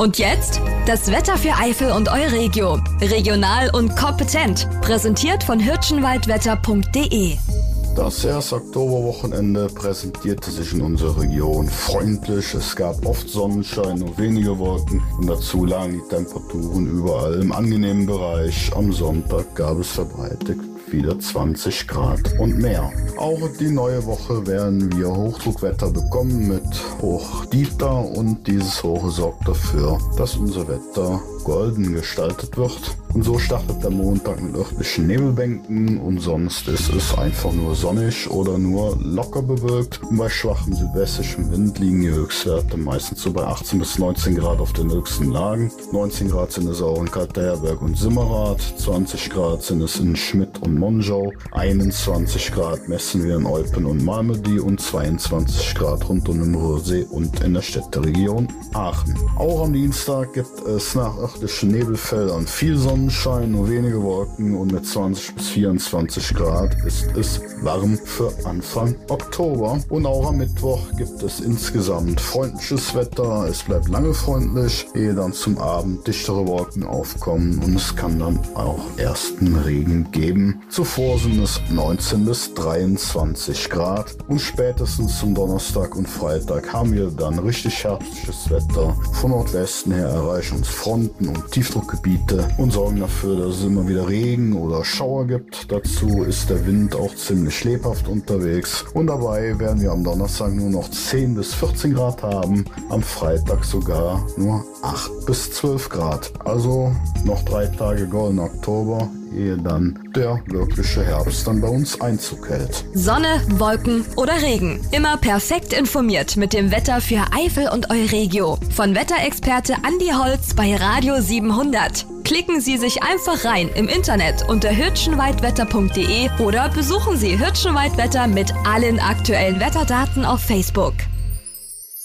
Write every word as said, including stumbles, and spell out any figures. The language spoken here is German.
Und jetzt das Wetter für Eifel und Euregio. Regional und kompetent. Präsentiert von hirschenwaldwetter punkt de. Das erste Oktoberwochenende präsentierte sich in unserer Region freundlich. Es gab oft Sonnenschein, nur wenige Wolken und dazu lagen die Temperaturen überall im angenehmen Bereich. Am Sonntag gab es verbreitet wieder zwanzig Grad und mehr. Auch die neue Woche werden wir Hochdruckwetter bekommen mit Hoch Dieter und dieses Hoch sorgt dafür, dass unser Wetter golden gestaltet wird. Und so startet der Montag mit örtlichen Nebelbänken und sonst ist es einfach nur sonnig oder nur locker bewölkt. Und bei schwachem südwestlichem Wind liegen die Höchstwerte meistens so bei achtzehn bis neunzehn Grad auf den höchsten Lagen. neunzehn Grad sind es auch in Kalterberg und Simmerath, zwanzig Grad sind es in Schmidt und Monschau, einundzwanzig Grad messen wir in Eupen und Malmedy und zweiundzwanzig Grad rund um den Ruhrsee und in der Städteregion Aachen. Auch am Dienstag gibt es nach örtlichen Nebelfeldern viel Sonnenschein, nur wenige Wolken und mit zwanzig bis vierundzwanzig Grad ist es warm für Anfang Oktober. Und auch am Mittwoch gibt es insgesamt freundliches Wetter. Es bleibt lange freundlich, ehe dann zum Abend dichtere Wolken aufkommen und es kann dann auch ersten Regen geben. Zuvor sind es neunzehn bis dreiundzwanzig Grad und spätestens zum Donnerstag und Freitag haben wir dann richtig herbstliches Wetter. Von Nordwesten her erreichen uns Fronten und Tiefdruckgebiete und sorgen dafür, dass es immer wieder Regen oder Schauer gibt. Dazu ist der Wind auch ziemlich lebhaft unterwegs und dabei werden wir am Donnerstag nur noch zehn bis vierzehn Grad haben, am Freitag sogar nur acht bis zwölf Grad. Also noch drei Tage goldener Oktober, ehe dann der wirkliche Herbst dann bei uns Einzug hält. Sonne, Wolken oder Regen. Immer perfekt informiert mit dem Wetter für Eifel und Euregio. Von Wetterexperte Andi Holz bei Radio siebenhundert. Klicken Sie sich einfach rein im Internet unter hirschenwaldwetter punkt de oder besuchen Sie Hirschenwaldwetter mit allen aktuellen Wetterdaten auf Facebook.